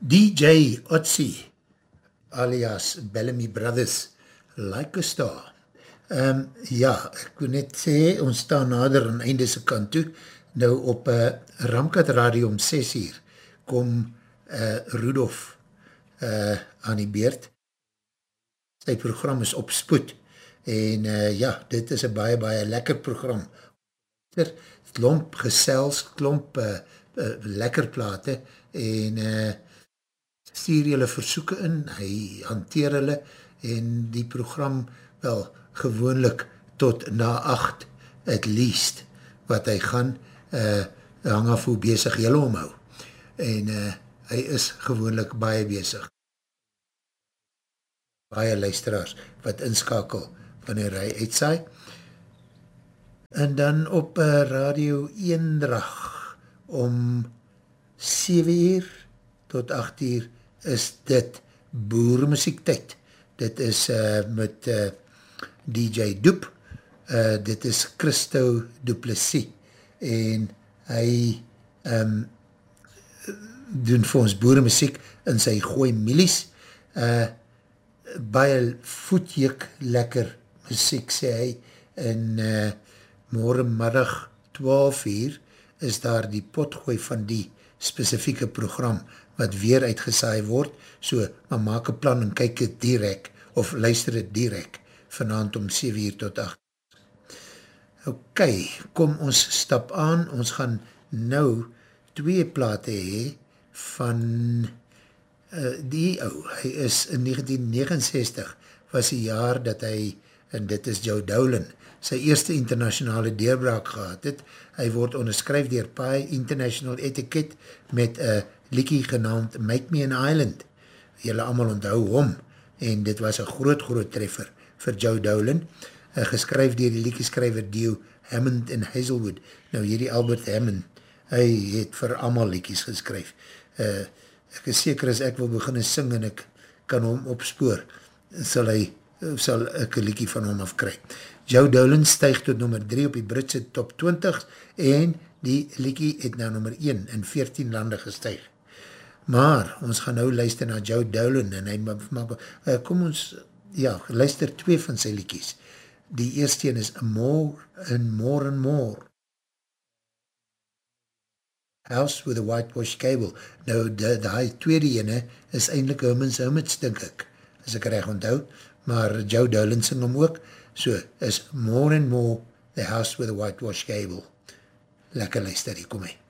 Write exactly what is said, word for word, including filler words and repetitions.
D J Otzi, alias Bellamy Brothers, Like a Star. Um, ja, ek wil net sê, ons staan nader aan einde se kant toe, nou op uh, Ramkat Radio om ses uur, kom uh, Rudolf uh, aan die beurt. Sy program is op spoed, en uh, ja, dit is een baie, baie lekker program. Klomp gesels, klomp uh, uh, lekker plate, en uh, stuur julle versoeke in, hy hanteer hulle, en die program, wel, gewoonlik tot na acht, at least, wat hy gaan, uh, hang af hoe bezig julle omhou. En uh, hy is gewoonlik baie bezig. Baie luisteraars, wat inskakel, wanneer hy uitsaai. En dan op uh, Radio Eendrag, om sewe uur tot agt uur, is dit boermusiektijd. Dit is uh, met uh, D J Doep, uh, dit is Christo Duplessis, en hy um, doen vir ons boeremusiek in sy gooi milies, uh, baie voetjek lekker muziek, sê hy, en uh, morgenmiddag twaalf uur is daar die potgooi van die spesifieke program, wat weer uitgesaai word, so, maar maak een plan en kyk het direct, of luister het direct, vanavond om sewe uur tot agt. Ok, kom ons stap aan, ons gaan nou twee plate hee, van uh, die ou, hy is in negentien negenenzestig, was die jaar dat hy, en dit is Joe Dowling, sy eerste internationale deurbraak gehad het. Hy word onderskryf dier Pi International Etiquette met een liekie genaamd Make Me an Island. Julle allemaal onthou hom, en dit was een groot, groot treffer vir Joe Dowling, uh, geskryf dier die liekieskryver Dio Hammond en Hazelwood. Nou hierdie Albert Hammond, hy het vir allemaal liekies geskryf. Uh, ek is seker as ek wil begin sing en ek kan hom opspoor, sal hy sal ek een liekie van hom afkry. Joe Dowling stijg tot nummer drie op die Britse top twintig en die liekie het nou nummer een in veertien lande gestijg. Maar ons gaan nou luister na Joe Dowling en hy maak, uh, kom ons, ja, luister twee van sy liekies. Die eerste een is More and More and More. House with a Whitewash Cable. Nou, die, die tweede ene is eindelijk Herman's Hermits, denk ek, as ek reg onthou, maar Joe Dowling sing hom ook, so is More and More, The House with a Whitewash Cable. Lekker luister, hier kom hy.